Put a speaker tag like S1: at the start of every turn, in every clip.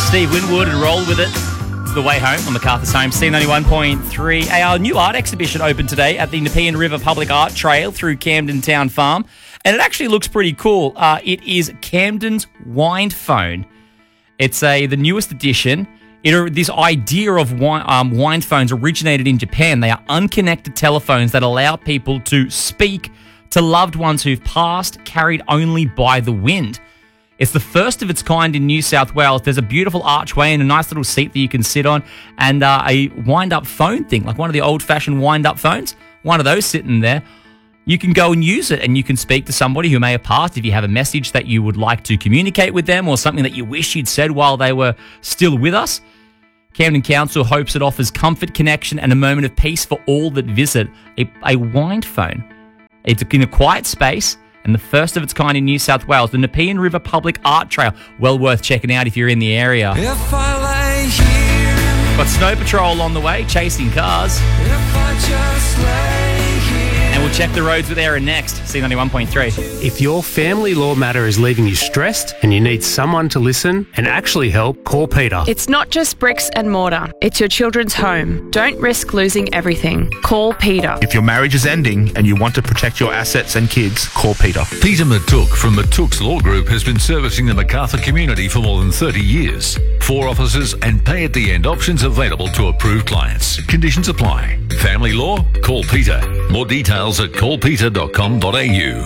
S1: Steve Winwood and Roll With It. The way home on MacArthur's Home, C91.3. Our new art exhibition opened today at the Nepean River Public Art Trail through Camden Town Farm, and it actually looks pretty cool. It is Camden's Wind Phone. It's the newest edition. This idea of wind phones originated in Japan. They are unconnected telephones that allow people to speak to loved ones who've passed, carried only by the wind. It's the first of its kind in New South Wales. There's a beautiful archway and a nice little seat that you can sit on, and a wind-up phone thing, like one of the old-fashioned wind-up phones, one of those sitting there. You can go and use it, and you can speak to somebody who may have passed if you have a message that you would like to communicate with them or something that you wish you'd said while they were still with us. Camden Council hopes it offers comfort, connection, and a moment of peace for all that visit a wind phone. It's in a quiet space, and the first of its kind in New South Wales, the Nepean River Public Art Trail. Well worth checking out if you're in the area.
S2: If I lay here,
S1: Got Snow Patrol on the way, chasing cars.
S2: if I just lay here.
S1: And we'll check the roads with Aaron next, C91.3.
S3: If your family law matter is leaving you stressed and you need someone to listen and actually help, call Peter.
S4: It's not just bricks and mortar. It's your children's home. Don't risk losing everything. Call Peter.
S5: If your marriage is ending and you want to protect your assets and kids, call Peter.
S6: Peter Matuk from Matuk's Law Group has been servicing the MacArthur community for more than 30 years. 4 offices and pay-at-the-end options available to approved clients. Conditions apply. Family law? Call Peter. More details at callpeter.com.au.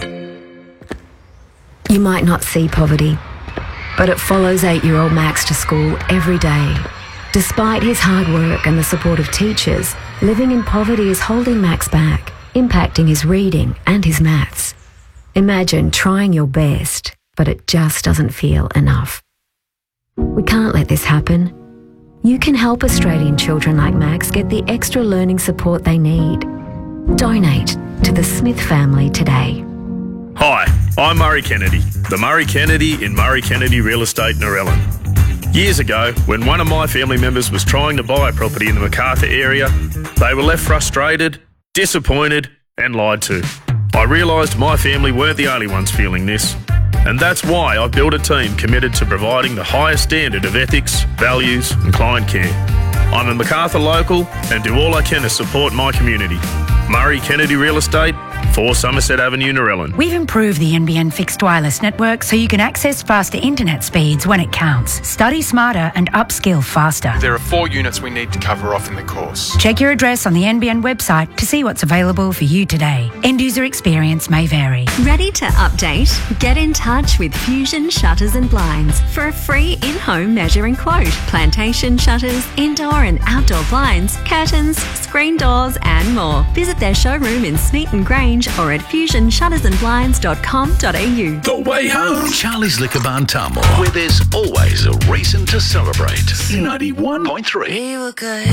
S7: You might not see poverty, but it follows 8-year-old Max to school every day. Despite his hard work and the support of teachers, living in poverty is holding Max back, impacting his reading and his maths. Imagine trying your best, but it just doesn't feel enough. We can't let this happen. You can help Australian children like Max get the extra learning support they need. Donate to the Smith family today.
S8: Hi, I'm Murray Kennedy, the Murray Kennedy in Murray Kennedy Real Estate Narellan. Years ago, when one of my family members was trying to buy a property in the MacArthur area, they were left frustrated, disappointed and lied to. I realised my family weren't the only ones feeling this, and that's why I built a team committed to providing the highest standard of ethics, values and client care. I'm a MacArthur local and do all I can to support my community. Murray Kennedy Real Estate, 4 Somerset Avenue, Narellan.
S9: We've improved the NBN fixed wireless network so you can access faster internet speeds when it counts. Study smarter and upskill faster.
S10: There are 4 units we need to cover off in the course.
S9: Check your address on the NBN website to see what's available for you today. End user experience may vary.
S11: Ready to update? Get in touch with Fusion Shutters and Blinds for a free in-home measuring quote. Plantation shutters, indoor and outdoor blinds, curtains, screen doors and more. Visit their showroom in Smeaton Grange or at fusionshuttersandblinds.com.au.
S6: The way home. Charlie's Liquor Barn Tamworth, where there's always a reason to celebrate. 91.3.
S2: We were good.